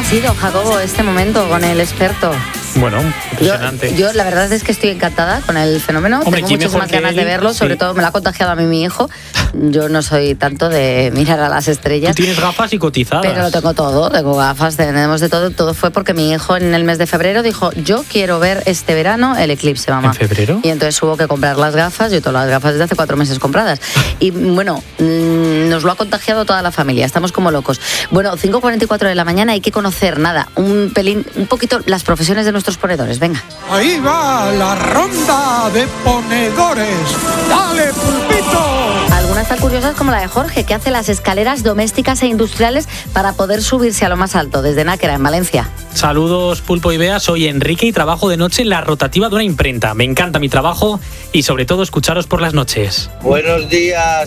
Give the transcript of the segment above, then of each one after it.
sido, Jacobo, este momento con el experto? Bueno, impresionante. Yo la verdad es que estoy encantada con el fenómeno. Hombre, tengo muchísimas ganas de verlo, sobre todo me lo ha contagiado a mí mi hijo. Yo no soy tanto de mirar a las estrellas. Tú tienes gafas y cotizadas. Pero lo tengo todo, tengo gafas, tenemos de todo. Todo fue porque mi hijo en el mes de febrero dijo, yo quiero ver este verano el eclipse, mamá. ¿En febrero? Y entonces hubo que comprar las gafas, yo tengo las gafas desde hace 4 meses compradas. Y bueno, nos lo ha contagiado toda la familia, estamos como locos. Bueno, 5:44 de la mañana, hay que conocer, un poquito las profesiones de nuestros ponedores, venga. Ahí va la ronda de ponedores. ¡Dale, pulpito! Algunas tan curiosas como la de Jorge, que hace las escaleras domésticas e industriales para poder subirse a lo más alto, desde Náquera, en Valencia. Saludos, Pulpo y Bea, soy Enrique y trabajo de noche en la rotativa de una imprenta. Me encanta mi trabajo y sobre todo escucharos por las noches. Buenos días,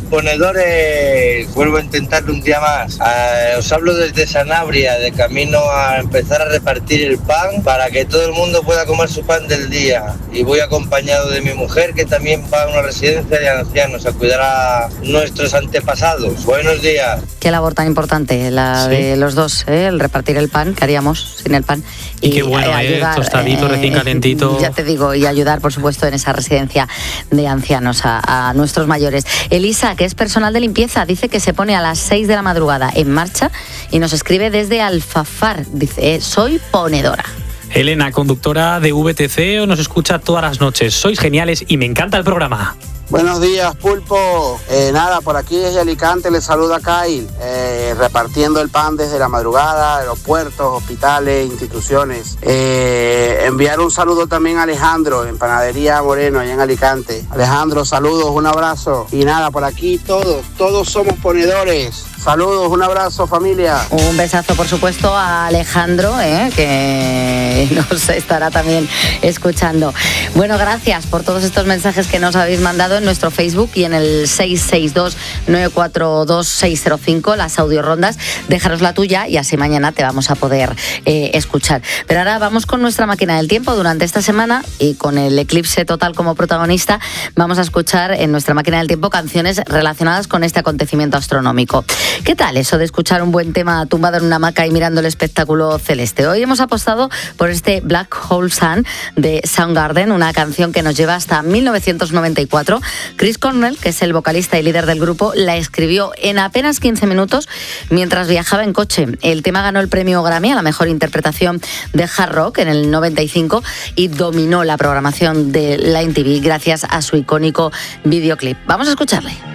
ponedores. Vuelvo a intentarlo un día más. Os hablo desde Sanabria, de camino a empezar a repartir el pan para que todo el mundo pueda comer su pan del día. Y voy acompañado de mi mujer, que también va a una residencia de ancianos a cuidar a nuestros antepasados. Buenos días. Qué labor tan importante la de los dos, el repartir el pan, que haríamos sin el pan. Y qué bueno, ayudar, tostadito, recién calentito. Ya te digo, y ayudar, por supuesto, en esa residencia de ancianos a nuestros mayores. Elisa, que es personal de limpieza, dice que se pone a las 6 de la madrugada en marcha y nos escribe desde Alfafar. Dice, soy ponedora. Elena, conductora de VTC, nos escucha todas las noches. Sois geniales y me encanta el programa. Buenos días, Pulpo. Por aquí desde Alicante les saluda Kyle, repartiendo el pan desde la madrugada, aeropuertos, hospitales, instituciones. Enviar un saludo también a Alejandro en Panadería Moreno, allá en Alicante. Alejandro, saludos, un abrazo. Y por aquí todos somos ponedores. Saludos, un abrazo, familia. Un besazo, por supuesto, a Alejandro, que nos estará también escuchando. Bueno, gracias por todos estos mensajes que nos habéis mandado en nuestro Facebook y en el 662-942-605, las audiorondas. Déjanos la tuya y así mañana te vamos a poder escuchar. Pero ahora vamos con nuestra máquina del tiempo. Durante esta semana y con el eclipse total como protagonista, vamos a escuchar en nuestra máquina del tiempo canciones relacionadas con este acontecimiento astronómico. ¿Qué tal eso de escuchar un buen tema tumbado en una hamaca y mirando el espectáculo celeste? Hoy hemos apostado por este Black Hole Sun de Soundgarden, una canción que nos lleva hasta 1994. Chris Cornell, que es el vocalista y líder del grupo, la escribió en apenas 15 minutos mientras viajaba en coche. El tema ganó el premio Grammy a la mejor interpretación de hard rock en el 95 y dominó la programación de la MTV gracias a su icónico videoclip. Vamos a escucharle.